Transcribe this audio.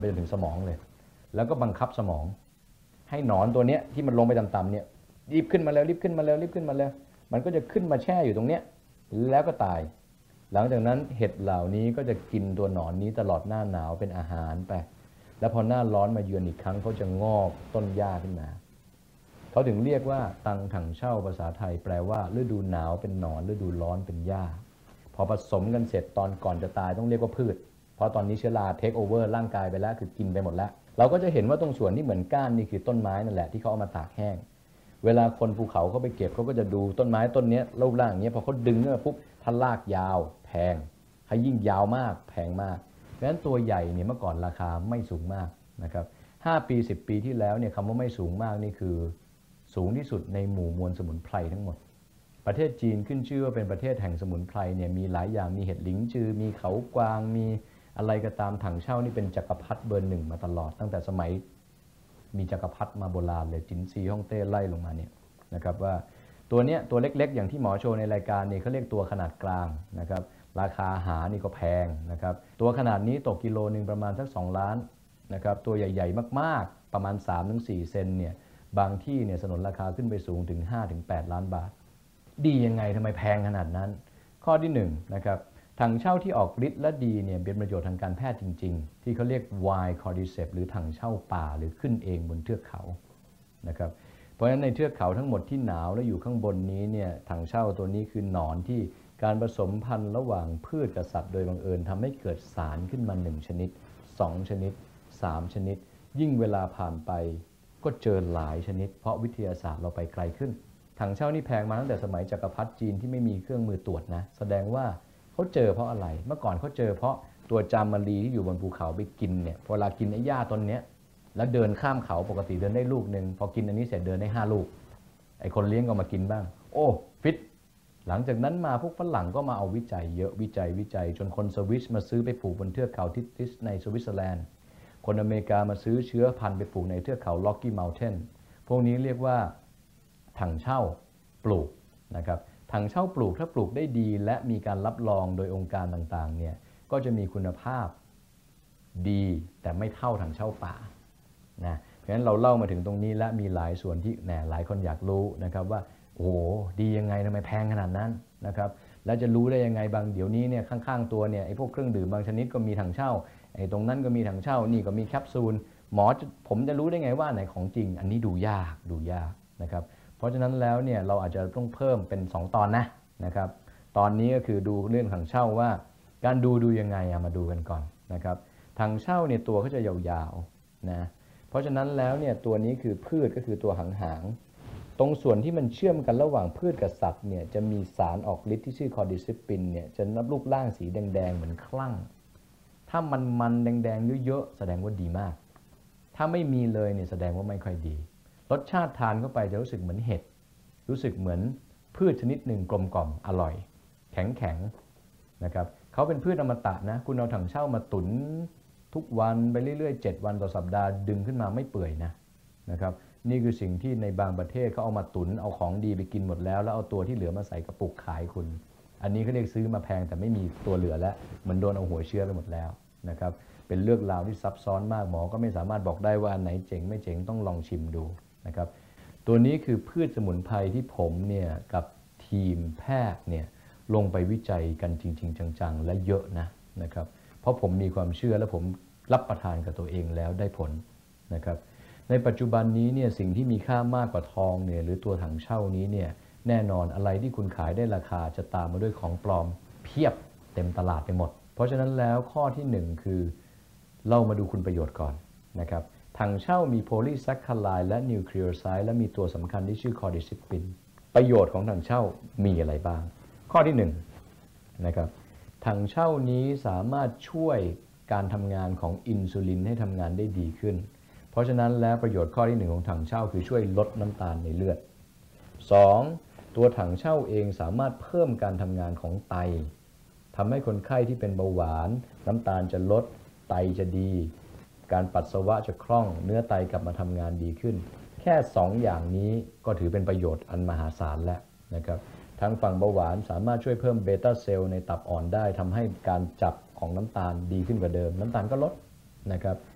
ไปจนถึงสมองเลยแล้วก็บังคับสมองให้หนอนตัวเนี้ยที่มันลงไปต่ำๆเนี่ยรีบขึ้นมาแล้วรีบขึ้นมาแล้วรีบขึ้นมาแล้วมันก็จะขึ้นมาแช่อยู่ตรงเนี้ยแล้วก็ตายหลังจากนั้นเห็ดเหล่านี้ก็จะกินตัวหนอนนี้ตลอดหน้าหนาวเป็นอาหารไปแล้วพอหน้าร้อนมาเยือนอีกครั้งเขาจะงอกต้นหญ้าขึ้นมาเขาถึงเรียกว่าตังถังเช่าภาษาไทยแปลว่าฤดูหนาวเป็นหนอนฤดูร้อนเป็นหญ้าพอผสมกันเสร็จตอนก่อนจะตายต้องเรียกว่าพืชเพราะตอนนี้เชื้อราเทคโอเวอร์ร่างกายไปแล้วคือกินไปหมดแล้วเราก็จะเห็นว่าตรงส่วนที่เหมือนก้านนี่คือต้นไม้นั่นแหละที่เขาเอามาตากแห้งเวลาคนภูเขาเขาไปเก็บเขาก็จะดูต้นไม้ต้นนี้รูปร่างอย่างนี้พอเขาดึงขึ้นมาปุ๊บถ้าลากยาวแพงถ้ายิ่งยาวมากแพงมากเพราะฉะนั้นตัวใหญ่เนี่ยเมื่อก่อนราคาไม่สูงมากนะครับ5 ปี10 ปีที่แล้วเนี่ยคำว่าไม่สูงมากนี่คือสูงที่สุดในหมู่มวลสมุนไพรทั้งหมดประเทศจีนขึ้นชื่อว่าเป็นประเทศแห่งสมุนไพรเนี่ยมีหลายอย่างมีเห็ดหลิงจือมีเขากวางมีอะไรก็ตามถังเช่านี่เป็นจักรพรรดิเบอร์ 1มาตลอดตั้งแต่สมัยมีจักรพรรดิมาโบราณเลยจินซีฮ่องเต้ไล่ลงมาเนี่ยนะครับว่าตัวเนี้ยตัวเล็กๆอย่างที่หมอโชว์ในรายการนี่เขาเรียกตัวขนาดกลางนะครับราคาหานี่ก็แพงนะครับตัวขนาดนี้ตกกิโลนึงประมาณสัก2 ล้านนะครับตัวใหญ่ๆมากๆประมาณ 3-4 เซนเนี่ยบางที่เนี่ยสนนราคาขึ้นไปสูงถึง 5-8 ล้านบาทดียังไงทำไมแพงขนาดนั้นข้อที่1นะครับถังเช่าที่ออกฤทธิ์และดีเนี่ยเป็นประโยชน์ทางการแพทย์จริงๆที่เขาเรียก Wild Cordyceps หรือถังเช่าป่าหรือขึ้นเองบนเทือกเขานะครับเพราะฉะนั้นในเทือกเขาทั้งหมดที่หนาวและอยู่ข้างบนนี้เนี่ยถังเช่าตัวนี้คือหนอนที่การผสมพันธุ์ระหว่างพืชกับสัตว์โดยบังเอิญทำให้เกิดสารขึ้นมา1 ชนิด 2 ชนิด 3 ชนิดยิ่งเวลาผ่านไปก็เจอหลายชนิดเพราะวิทยาศาสตร์เราไปไกลขึ้นถังเช่านี่แพงมาตั้งแต่สมัยจักรพรรดิจีนที่ไม่มีเครื่องมือตรวจนะแสดงว่าเขาเจอเพราะอะไรเมื่อก่อนเขาเจอเพราะตัวจามรีที่อยู่บนภูเขาไปกินเนี่ยพอเวลากินไอ้หญ้าต้นเนี้ยแล้วเดินข้ามเขาปกติเดินได้ลูกนึงพอกินอันนี้เสร็จเดินได้5 ลูกไอ้คนเลี้ยงก็มากินบ้างโอ้ฟิตหลังจากนั้นมาพวกฝรั่งก็มาเอาวิจัยเยอะวิจัยจนคนสวิสมาซื้อไปปลูกบนเทือกเขาทิสในสวิตเซอร์แลนด์คนอเมริกามาซื้อเชื้อพันธุ์ไปปลูกในเทือกเขาล็อกกี้เมลเทนพวกนี้เรียกว่าถังเช่าปลูกนะครับถังเช่าปลูกถ้าปลูกได้ดีและมีการรับรองโดยองค์การต่างๆเนี่ยก็จะมีคุณภาพดีแต่ไม่เท่าถังเช่าป่านะเพราะฉะนั้นเราเล่ามาถึงตรงนี้และมีหลายส่วนที่หลายคนอยากรู้นะครับว่าโอ้โหดียังไงทำไมแพงขนาดนั้นนะครับแล้วจะรู้ได้ยังไงบางเดี๋ยวนี้เนี่ยข้างๆตัวเนี่ยไอ้พวกเครื่องดื่มบางชนิดก็มีถังเช่าไอ้ตรงนั้นก็มีถังเช่านี่ก็มีแคปซูลหมอผมจะรู้ได้ไงว่าไหนของจริงอันนี้ดูยากนะครับเพราะฉะนั้นแล้วเนี่ยเราอาจจะต้องเพิ่มเป็น2 ตอนนะครับตอนนี้ก็คือดูเรื่องถังเช่าว่าการดูยังไงมาดูกันก่อนนะครับถังเช่าเนี่ยตัวเขาจะยาวๆนะเพราะฉะนั้นแล้วเนี่ยตัวนี้คือพืชก็คือตัวหางตรงส่วนที่มันเชื่อมกันระหว่างพืชกับสัตว์เนี่ยจะมีสารออกฤทธิ์ที่ชื่อคอร์ดิซิปปินเนี่ยจะนับรูปร่างสีแดงๆเหมือนคลั่งถ้ามันแดงๆเยอะๆแสดงว่าดีมากถ้าไม่มีเลยเนี่ยแสดงว่าไม่ค่อยดีรสชาติทานเข้าไปจะรู้สึกเหมือนเห็ดรู้สึกเหมือนพืชชนิดหนึ่งกลมกล่อมอร่อยแข็งนะครับเขาเป็นพืชอมตะนะคุณเอาถังเช่ามาตุ๋นทุกวันไปเรื่อยๆ7 วันต่อสัปดาห์ดึงขึ้นมาไม่เปื่อยนะครับนี่คือสิ่งที่ในบางประเทศเขาเอามาตุ๋นเอาของดีไปกินหมดแล้วเอาตัวที่เหลือมาใส่กระปุกขายคุณอันนี้เขาเรียกซื้อมาแพงแต่ไม่มีตัวเหลือแล้วเหมือนโดนเอาหัวเชื้อไปหมดแล้วนะครับเป็นเรื่องราวที่ซับซ้อนมากหมอก็ไม่สามารถบอกได้ว่าอันไหนเจ๋งไม่เจ๋งต้องลองชิมดูนะครับตัวนี้คือพืชสมุนไพรที่ผมเนี่ยกับทีมแพทย์เนี่ยลงไปวิจัยกันจริงๆจังๆและเยอะนะครับเพราะผมมีความเชื่อและผมรับประทานกับตัวเองแล้วได้ผลนะครับในปัจจุบันนี้เนี่ยสิ่งที่มีค่ามากกว่าทองเนี่ยหรือตัวถังเช่านี้เนี่ยแน่นอนอะไรที่คุณขายได้ราคาจะตามมาด้วยของปลอมเพียบเต็มตลาดไปหมดเพราะฉะนั้นแล้วข้อที่1คือเรามาดูคุณประโยชน์ก่อนนะครับถังเช่ามีโพลีแซคคาไลด์และนิวคลีโอไซด์และมีตัวสำคัญที่ชื่อคอร์ดิซิปปินประโยชน์ของถังเช่ามีอะไรบ้างข้อที่1นะครับถังเช่านี้สามารถช่วยการทำงานของอินซูลินให้ทำงานได้ดีขึ้นเพราะฉะนั้นแล้วประโยชน์ข้อที่1ของถังเช่าคือช่วยลดน้ำตาลในเลือด 2. ตัวถังเช่าเองสามารถเพิ่มการทำงานของไตทำให้คนไข้ที่เป็นเบาหวานน้ำตาลจะลดไตจะดีการปัสสาวะจะคล่องเนื้อไตกลับมาทำงานดีขึ้นแค่2 อย่างนี้ก็ถือเป็นประโยชน์อันมหาศาลแล้วนะครับทางฝั่งเบาหวานสามารถช่วยเพิ่มเบต้าเซลล์ในตับอ่อนได้ทำให้การจับของน้ำตาลดีขึ้นกว่าเดิมน้ำตาลก็ลดนะครับ